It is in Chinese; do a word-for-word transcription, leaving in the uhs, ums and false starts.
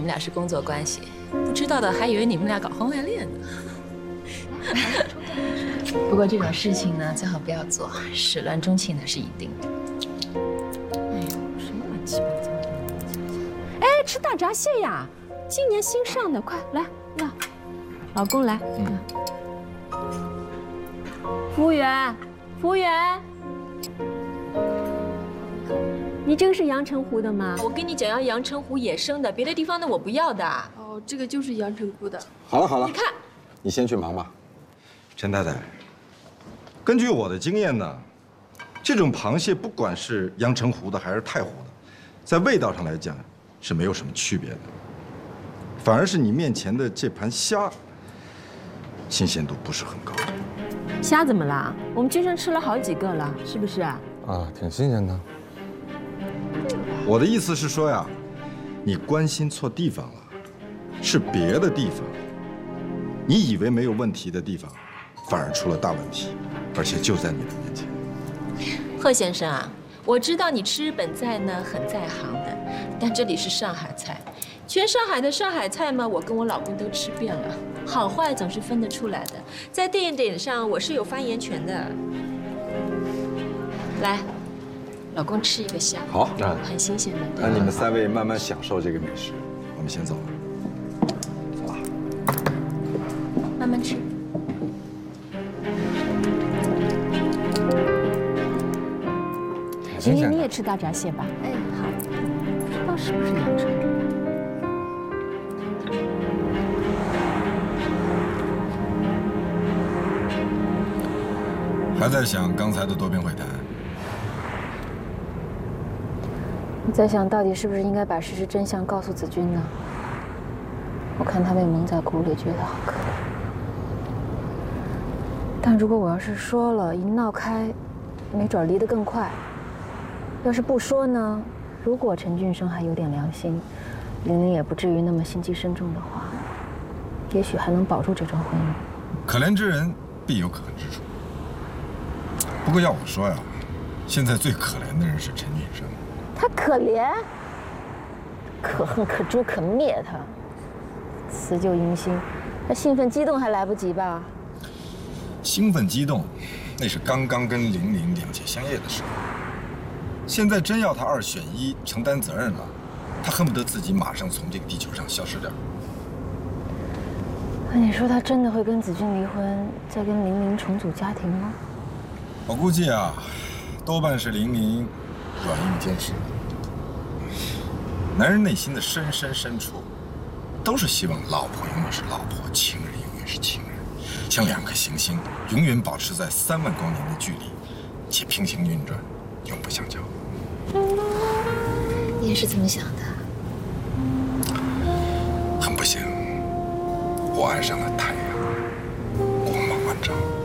们俩是工作关系，不知道的还以为你们俩搞婚外恋呢。不过这种事情呢，最好不要做，始乱终弃那是一定的。 哎呦，什么乱七八糟的！哎，吃大闸蟹呀，今年新上的，快来要，老公来。嗯。服务员，服务员。 你这个是阳澄湖的吗？我跟你讲，要阳澄湖野生的，别的地方的我不要的。 哦，这个就是阳澄湖的。 好了好了， 你看， 你先去忙吧。 陈太太，根据我的经验呢，这种螃蟹不管是阳澄湖的还是太湖的，在味道上来讲是没有什么区别的，反而是你面前的这盘虾，新鲜度不是很高。 虾怎么啦？我们今天吃了好几个了，是不是啊？ 啊，挺新鲜的。 我的意思是说呀，你关心错地方了，是别的地方。你以为没有问题的地方，反而出了大问题，而且就在你的面前。 贺先生啊，我知道你吃日本菜呢很在行的，但这里是上海菜，全上海的上海菜嘛，我跟我老公都吃遍了，好坏总是分得出来的。在这一点上，我是有发言权的。来。 老公吃一个虾， 好， 很新鲜的。 那你们三位慢慢享受这个美食， 我们先走了。走了， 慢慢吃。 莹莹，你也吃大闸蟹吧？哎，好。不知道是不是阳澄？ 还在想刚才的多边会谈？ 我在想到底是不是应该把事实真相告诉子君呢？我看他被蒙在鼓里，觉得好可怜。但如果我要是说了，一闹开，没准离得更快。要是不说呢，如果陈俊生还有点良心，玲玲也不至于那么心机深重的话，也许还能保住这桩婚姻。 可怜之人必有可恨之处。不过要我说呀，现在最可怜的人是陈俊生。 他可怜，可恨可诛可灭他，辞旧迎新，他兴奋激动还来不及吧？ 兴奋激动，那是刚刚跟玲玲两情相悦的时候。现在真要他二选一承担责任了，他恨不得自己马上从这个地球上消失掉。 那你说他真的会跟子君离婚，再跟玲玲重组家庭吗？ 我估计啊，多半是玲玲软硬兼施。 男人内心的深深深处，都是希望老婆永远是老婆，情人永远是情人，像两颗行星永远保持在三万光年的距离，且平行运转，永不相交。 你也是这么想的？ 很不幸，我爱上了太阳，光芒万丈。